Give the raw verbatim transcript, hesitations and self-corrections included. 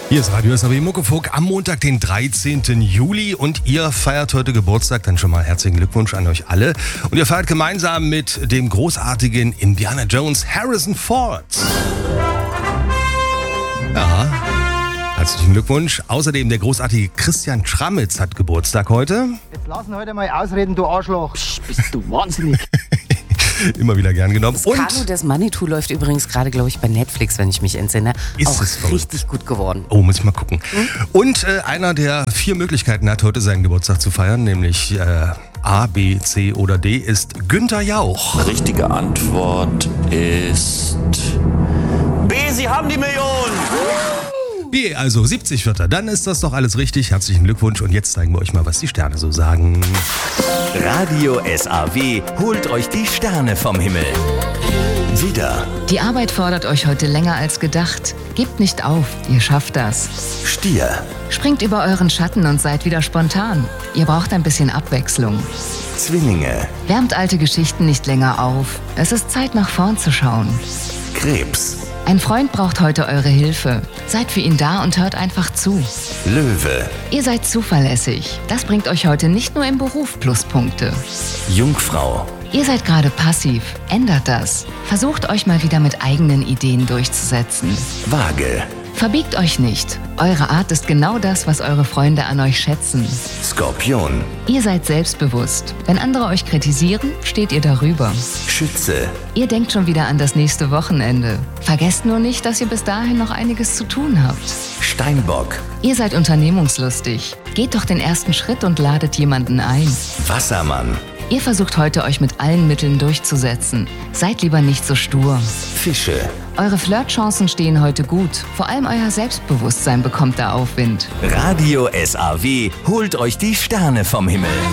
Hier ist Radio S A W Muckefuck am Montag, den dreizehnten Juli und ihr feiert heute Geburtstag. Dann schon mal herzlichen Glückwunsch an euch alle. Und ihr feiert gemeinsam mit dem großartigen Indiana Jones Harrison Ford. Ja, herzlichen Glückwunsch. Außerdem der großartige Christian Schrammitz hat Geburtstag heute. Jetzt lassen heute mal ausreden, du Arschloch. Psch, bist du wahnsinnig. Immer wieder gern genommen. Das Kanu des Manitou läuft übrigens gerade, glaube ich, bei Netflix, wenn ich mich entsinne. Ist auch es verrückt. richtig gut geworden. Oh, muss ich mal gucken. Hm? Und äh, einer der vier Möglichkeiten hat heute seinen Geburtstag zu feiern, nämlich äh, A, B, C oder D, ist Günther Jauch. Richtige Antwort ist B, Sie haben die Million! B, also siebzig Vierter. Dann ist das doch alles richtig. Herzlichen Glückwunsch und jetzt zeigen wir euch mal, was die Sterne so sagen. Radio S A W holt euch die Sterne vom Himmel. Widder, Die Arbeit fordert euch heute länger als gedacht. Gebt nicht auf, ihr schafft das. Stier, Springt über euren Schatten und seid wieder spontan. Ihr braucht ein bisschen Abwechslung. Zwillinge, Wärmt alte Geschichten nicht länger auf. Es ist Zeit, nach vorn zu schauen. Krebs, Ein Freund braucht heute eure Hilfe. Seid für ihn da und hört einfach zu. Löwe, Ihr seid zuverlässig. Das bringt euch heute nicht nur im Beruf Pluspunkte. Jungfrau, Ihr seid gerade passiv. Ändert das. Versucht euch mal wieder mit eigenen Ideen durchzusetzen. Waage, Verbiegt euch nicht. Eure Art ist genau das, was eure Freunde an euch schätzen. Skorpion, Ihr seid selbstbewusst. Wenn andere euch kritisieren, steht ihr darüber. Schütze, Ihr denkt schon wieder an das nächste Wochenende. Vergesst nur nicht, dass ihr bis dahin noch einiges zu tun habt. Steinbock, Ihr seid unternehmungslustig. Geht doch den ersten Schritt und ladet jemanden ein. Wassermann, Ihr versucht heute, euch mit allen Mitteln durchzusetzen. Seid lieber nicht so stur. Fische, Eure Flirtchancen stehen heute gut. Vor allem euer Selbstbewusstsein bekommt da Aufwind. Radio S A W holt euch die Sterne vom Himmel.